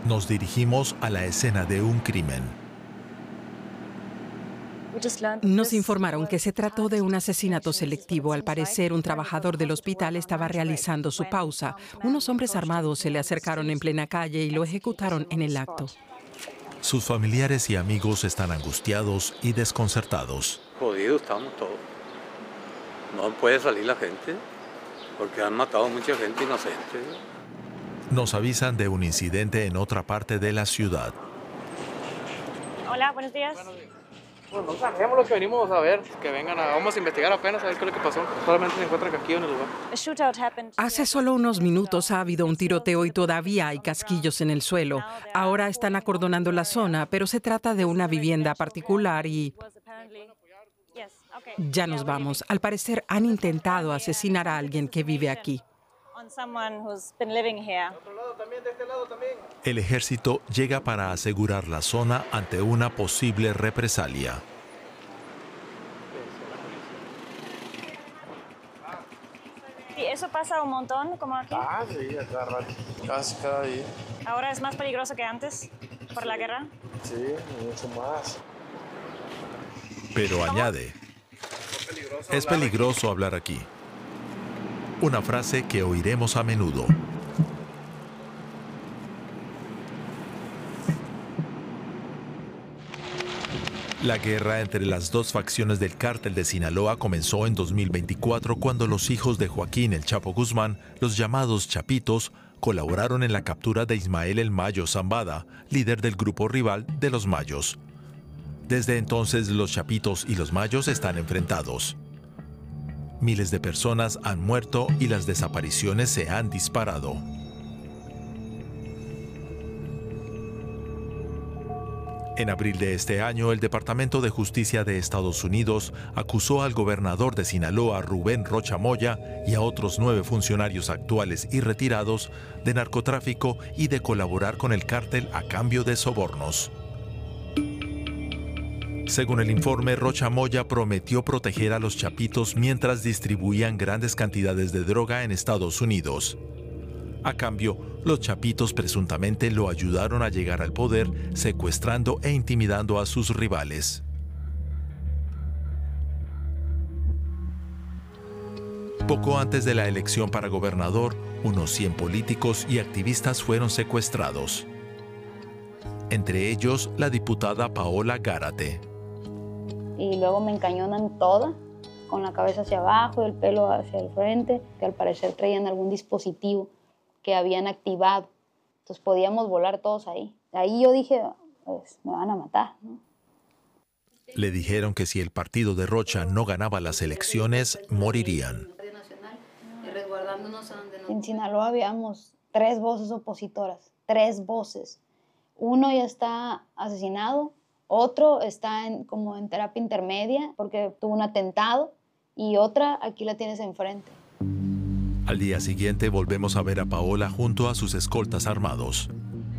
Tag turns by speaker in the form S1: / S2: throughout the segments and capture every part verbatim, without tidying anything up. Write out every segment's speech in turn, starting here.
S1: Nos dirigimos a la escena de un crimen.
S2: Nos informaron que se trató de un asesinato selectivo. Al parecer, un trabajador del hospital estaba realizando su pausa. Unos hombres armados se le acercaron en plena calle y lo ejecutaron en el acto.
S1: Sus familiares y amigos están angustiados y desconcertados.
S3: Jodidos estamos todos. No puede salir la gente porque han matado a mucha gente inocente.
S1: Nos avisan de un incidente en otra parte de la ciudad.
S4: Hola, buenos días.
S5: Pues no sabemos lo que venimos a ver, que vengan a, vamos a investigar apenas a ver qué es lo que pasó. Solamente se encuentra casquillo en el lugar.
S2: Hace solo unos minutos ha habido un tiroteo y todavía hay casquillos en el suelo. Ahora están acordonando la zona, pero se trata de una vivienda particular y... Ya nos vamos. Al parecer han intentado asesinar a alguien que vive aquí.
S1: El ejército llega para asegurar la zona ante una posible represalia.
S4: ¿Y eso pasa un montón, como aquí?
S6: Ah, sí, a cada rato, casi cada día.
S4: ¿Ahora es más peligroso que antes, por
S6: sí.
S4: la guerra?
S6: Sí, mucho más.
S1: Pero añade, es peligroso hablar aquí. Una frase que oiremos a menudo. La guerra entre las dos facciones del cártel de Sinaloa comenzó en dos mil veinticuatro cuando los hijos de Joaquín El Chapo Guzmán, los llamados Chapitos, colaboraron en la captura de Ismael El Mayo Zambada, líder del grupo rival de los Mayos. Desde entonces los Chapitos y los Mayos están enfrentados. Miles de personas han muerto y las desapariciones se han disparado. En abril de este año, el Departamento de Justicia de Estados Unidos acusó al gobernador de Sinaloa, Rubén Rocha Moya, y a otros nueve funcionarios actuales y retirados de narcotráfico y de colaborar con el cártel a cambio de sobornos. Según el informe, Rocha Moya prometió proteger a los Chapitos mientras distribuían grandes cantidades de droga en Estados Unidos. A cambio, los Chapitos presuntamente lo ayudaron a llegar al poder, secuestrando e intimidando a sus rivales. Poco antes de la elección para gobernador, unos cien políticos y activistas fueron secuestrados. Entre ellos, la diputada Paola Gárate.
S7: Y luego me encañonan toda, con la cabeza hacia abajo y el pelo hacia el frente, que al parecer traían algún dispositivo que habían activado. Entonces podíamos volar todos ahí. Ahí yo dije, pues me van a matar, ¿no?
S1: Le dijeron que si el partido de Rocha no ganaba las elecciones, morirían.
S7: En Sinaloa habíamos tres voces opositoras, tres voces. Uno ya está asesinado, otro está en, como en terapia intermedia porque tuvo un atentado y otra aquí la tienes enfrente.
S1: Al día siguiente volvemos a ver a Paola junto a sus escoltas armados.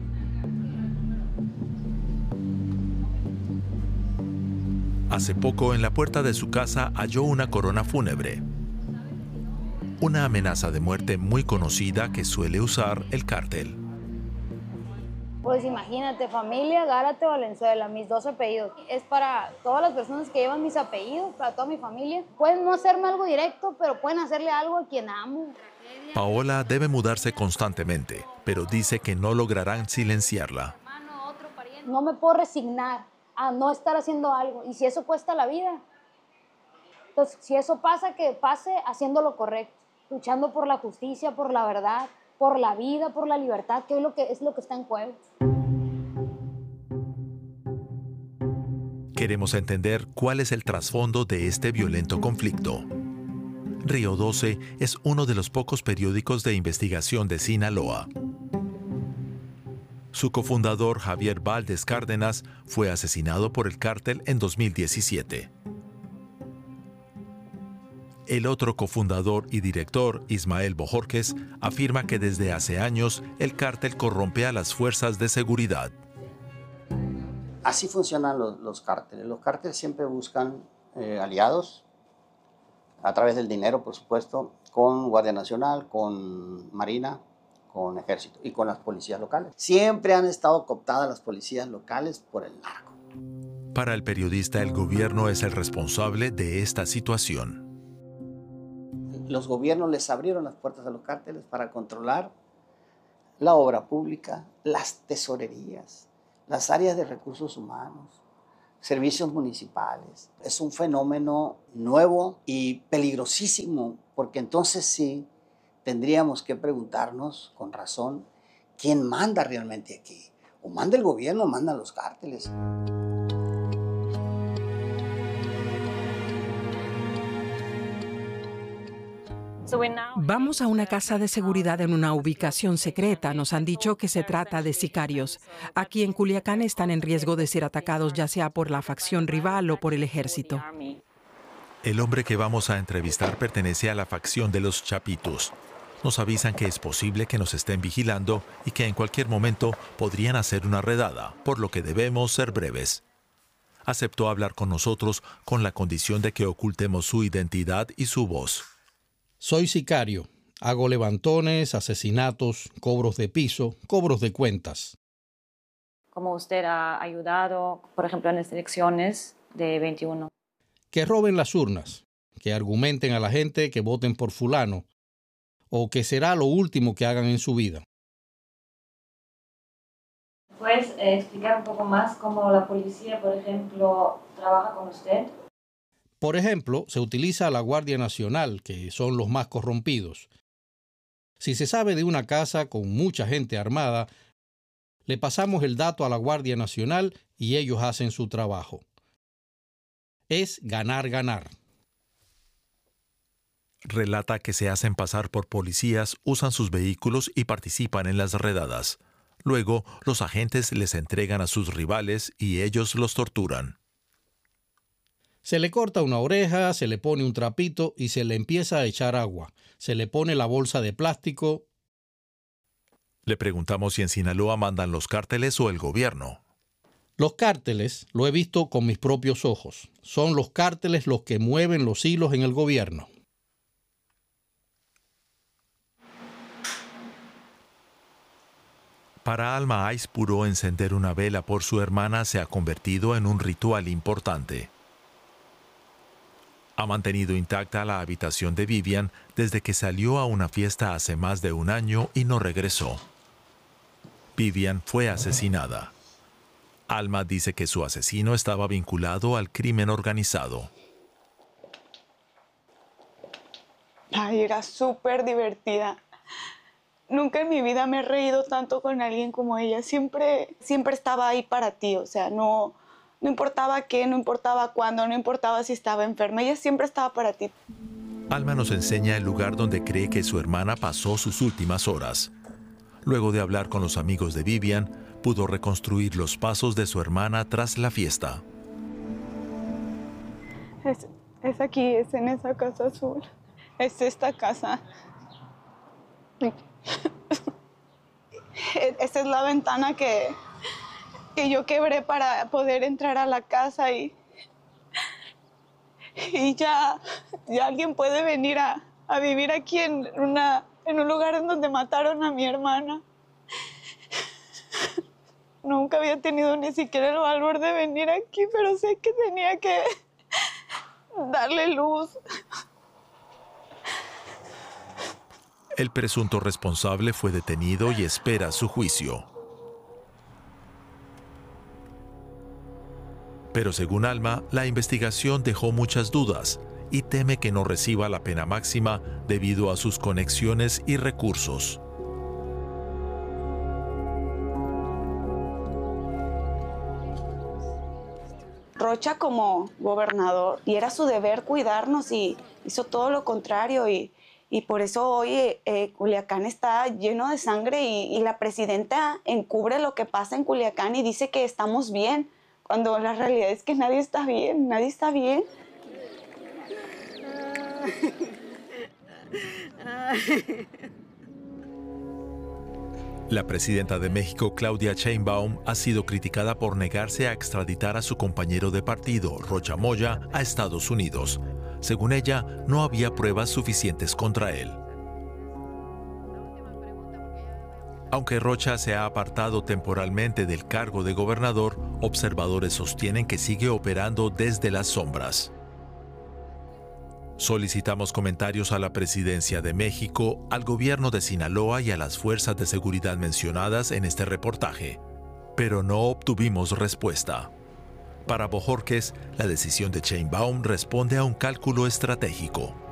S1: Hace poco, en la puerta de su casa halló una corona fúnebre. Una amenaza de muerte muy conocida que suele usar el cártel.
S7: Pues imagínate, familia Gárate Valenzuela, mis dos apellidos. Es para todas las personas que llevan mis apellidos, para toda mi familia. Pueden no hacerme algo directo, pero pueden hacerle algo a quien amo.
S1: Paola debe mudarse constantemente, pero dice que no lograrán silenciarla.
S7: No me puedo resignar a no estar haciendo algo. Y si eso cuesta la vida, entonces si eso pasa, que pase haciendo lo correcto. Luchando por la justicia, por la verdad, por la vida, por la libertad, que es lo que, es lo que está en juego.
S1: Queremos entender cuál es el trasfondo de este violento conflicto. Río doce es uno de los pocos periódicos de investigación de Sinaloa. Su cofundador, Javier Valdez Cárdenas, fue asesinado por el cártel en dos mil diecisiete. El otro cofundador y director, Ismael Bojorquez, afirma que desde hace años el cártel corrompe a las fuerzas de seguridad.
S8: Así funcionan los, los cárteles. Los cárteles siempre buscan eh, aliados, a través del dinero, por supuesto, con Guardia Nacional, con Marina, con ejército y con las policías locales. Siempre han estado cooptadas las policías locales por el narco.
S1: Para el periodista, el gobierno es el responsable de esta situación.
S8: Los gobiernos les abrieron las puertas a los cárteles para controlar la obra pública, las tesorerías, las áreas de recursos humanos, servicios municipales. Es un fenómeno nuevo y peligrosísimo, porque entonces sí tendríamos que preguntarnos con razón quién manda realmente aquí. O manda el gobierno o mandan los cárteles.
S2: Vamos a una casa de seguridad en una ubicación secreta. Nos han dicho que se trata de sicarios. Aquí en Culiacán están en riesgo de ser atacados ya sea por la facción rival o por el ejército.
S1: El hombre que vamos a entrevistar pertenece a la facción de los Chapitos. Nos avisan que es posible que nos estén vigilando y que en cualquier momento podrían hacer una redada, por lo que debemos ser breves. Aceptó hablar con nosotros con la condición de que ocultemos su identidad y su voz.
S9: Soy sicario. Hago levantones, asesinatos, cobros de piso, cobros de cuentas.
S4: Como usted ha ayudado, por ejemplo, en las elecciones de veintiuno.
S9: Que roben las urnas, que argumenten a la gente que voten por fulano, o que será lo último que hagan en su vida.
S4: ¿Puedes eh, explicar un poco más cómo la policía, por ejemplo, trabaja con usted?
S9: Por ejemplo, se utiliza a la Guardia Nacional, que son los más corrompidos. Si se sabe de una casa con mucha gente armada, le pasamos el dato a la Guardia Nacional y ellos hacen su trabajo. Es ganar, ganar.
S1: Relata que se hacen pasar por policías, usan sus vehículos y participan en las redadas. Luego, los agentes les entregan a sus rivales y ellos los torturan.
S9: Se le corta una oreja, se le pone un trapito y se le empieza a echar agua. Se le pone la bolsa de plástico.
S1: Le preguntamos si en Sinaloa mandan los cárteles o el gobierno.
S9: Los cárteles, lo he visto con mis propios ojos. Son los cárteles los que mueven los hilos en el gobierno.
S1: Para Alma Aispuro, encender una vela por su hermana se ha convertido en un ritual importante. Ha mantenido intacta la habitación de Vivian desde que salió a una fiesta hace más de un año y no regresó. Vivian fue asesinada. Alma dice que su asesino estaba vinculado al crimen organizado.
S10: Ay, era súper divertida. Nunca en mi vida me he reído tanto con alguien como ella. Siempre, siempre estaba ahí para ti, o sea, no... No importaba qué, no importaba cuándo, no importaba si estaba enferma, ella siempre estaba para ti.
S1: Alma nos enseña el lugar donde cree que su hermana pasó sus últimas horas. Luego de hablar con los amigos de Vivian, pudo reconstruir los pasos de su hermana tras la fiesta.
S10: Es, es aquí, es en esa casa azul. Es esta casa. Esa es la ventana que... que yo quebré para poder entrar a la casa y, y ya, ya alguien puede venir a, a vivir aquí en, una, en un lugar en donde mataron a mi hermana. Nunca había tenido ni siquiera el valor de venir aquí, pero sé que tenía que darle luz.
S1: El presunto responsable fue detenido y espera su juicio. Pero según Alma, la investigación dejó muchas dudas y teme que no reciba la pena máxima debido a sus conexiones y recursos.
S10: Rocha como gobernador, y era su deber cuidarnos y hizo todo lo contrario y, y por eso hoy eh, Culiacán está lleno de sangre y, y la presidenta encubre lo que pasa en Culiacán y dice que estamos bien. Cuando la realidad es que nadie está bien, nadie está bien.
S1: La presidenta de México, Claudia Sheinbaum, ha sido criticada por negarse a extraditar a su compañero de partido, Rocha Moya, a Estados Unidos. Según ella, no había pruebas suficientes contra él. Aunque Rocha se ha apartado temporalmente del cargo de gobernador, observadores sostienen que sigue operando desde las sombras. Solicitamos comentarios a la Presidencia de México, al gobierno de Sinaloa y a las fuerzas de seguridad mencionadas en este reportaje, pero no obtuvimos respuesta. Para Bojorquez, la decisión de Sheinbaum responde a un cálculo estratégico.